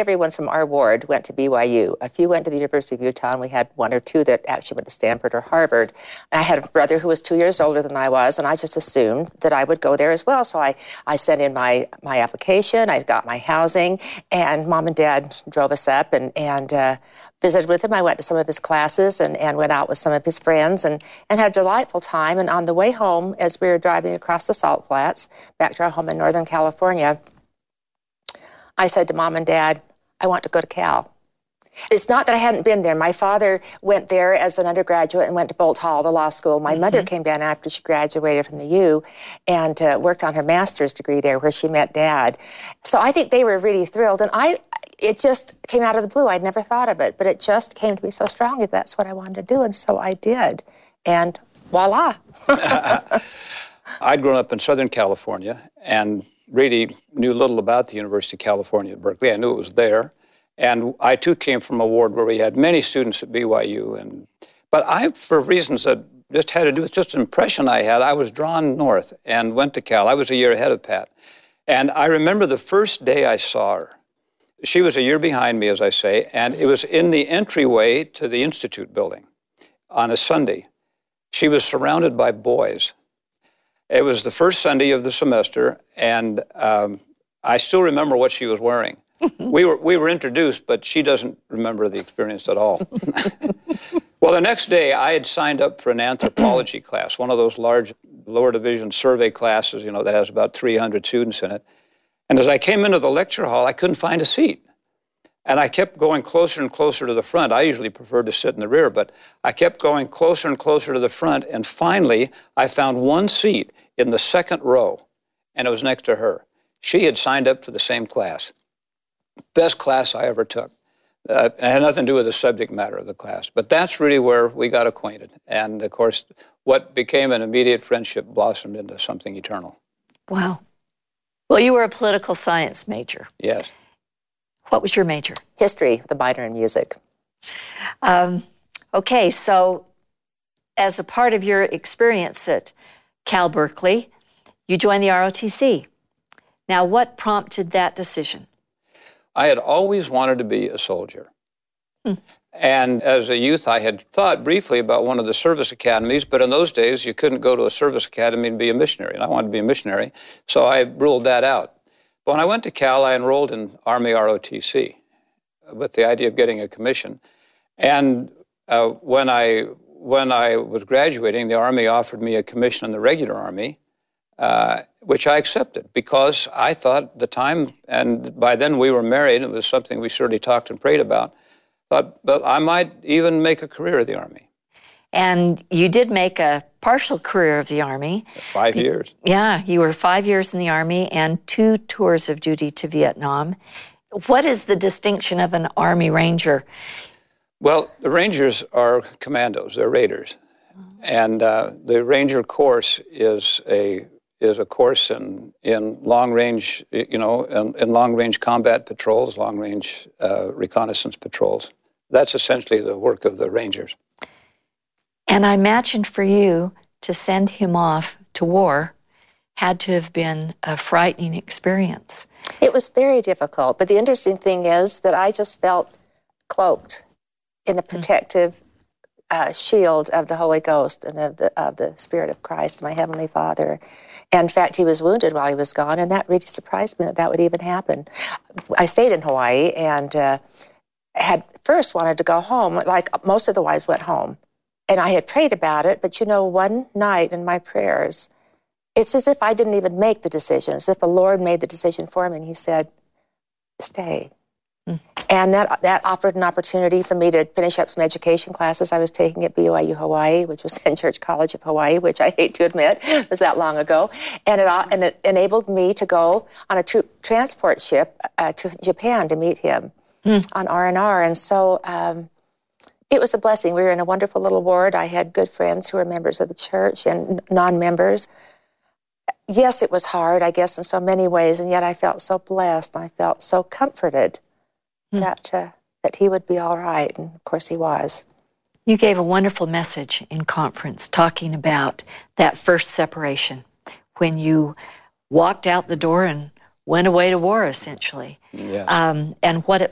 everyone from our ward went to BYU. A few went to the University of Utah, and we had one or two that actually went to Stanford or Harvard. And I had a brother who was 2 years older than I was, and I just assumed that I would go there as well. So I sent in my application, I got my housing, and Mom and Dad drove us up and visited with him. I went to some of his classes and went out with some of his friends and had a delightful time. And on the way home, as we were driving across the Salt Flats, back to our home in Northern California, I said to Mom and Dad, I want to go to Cal. It's not that I hadn't been there. My father went there as an undergraduate and went to Bolt Hall, the law school. My mother came down after she graduated from the U and worked on her master's degree there where she met Dad. So I think they were really thrilled. And it just came out of the blue. I'd never thought of it, but it just came to me so strongly. That's what I wanted to do, and so I did. And voila. I'd grown up in Southern California and really knew little about the University of California at Berkeley. I knew it was there. And I, too, came from a ward where we had many students at BYU. But I, for reasons that just had to do with just an impression I had, I was drawn north and went to Cal. I was a year ahead of Pat. And I remember the first day I saw her. She was a year behind me, as I say, and it was in the entryway to the Institute building on a Sunday. She was surrounded by boys. It was the first Sunday of the semester, and I still remember what she was wearing. We were introduced, but she doesn't remember the experience at all. Well, the next day, I had signed up for an anthropology class, one of those large lower division survey classes, that has about 300 students in it. And as I came into the lecture hall, I couldn't find a seat. And I kept going closer and closer to the front. I usually preferred to sit in the rear, but I kept going closer and closer to the front, and finally, I found one seat in the second row, and it was next to her. She had signed up for the same class. Best class I ever took. It had nothing to do with the subject matter of the class, but that's really where we got acquainted. And, of course, what became an immediate friendship blossomed into something eternal. Wow. Well, you were a political science major. Yes. What was your major? History, the minor in music. Okay, so as a part of your experience at Cal Berkeley, you joined the ROTC. Now, what prompted that decision? I had always wanted to be a soldier. And as a youth, I had thought briefly about one of the service academies, but in those days, you couldn't go to a service academy and be a missionary, and I wanted to be a missionary, so I ruled that out. But when I went to Cal, I enrolled in Army ROTC with the idea of getting a commission. And when I was graduating, the Army offered me a commission in the regular Army, which I accepted because I thought at the time, and by then we were married, it was something we certainly talked and prayed about, but I might even make a career of the Army. And you did make a partial career of the Army. 5 years. Yeah, you were 5 years in the Army and 2 tours of duty to Vietnam. What is the distinction of an Army Ranger? Well, the Rangers are commandos, they're raiders. And the Ranger course is a course in long range, in long range combat patrols, long range reconnaissance patrols. That's essentially the work of the Rangers. And I imagine for you to send him off to war had to have been a frightening experience. It was very difficult, but the interesting thing is that I just felt cloaked in the protective shield of the Holy Ghost and of the Spirit of Christ, my Heavenly Father. And in fact, he was wounded while he was gone, and that really surprised me that would even happen. I stayed in Hawaii and had first wanted to go home, like most of the wives went home. And I had prayed about it, but one night in my prayers, it's as if I didn't even make the decision, as if the Lord made the decision for me, and he said, stay. And that offered an opportunity for me to finish up some education classes I was taking at BYU Hawaii, which was St. Church College of Hawaii, which I hate to admit was that long ago. And it enabled me to go on a transport ship to Japan to meet him on R&R. And so it was a blessing. We were in a wonderful little ward. I had good friends who were members of the church and non-members. Yes, it was hard, I guess, in so many ways, and yet I felt so blessed. I felt so comforted that he would be all right, and of course he was. You gave a wonderful message in conference talking about that first separation, when you walked out the door and went away to war, essentially. Yes. And what it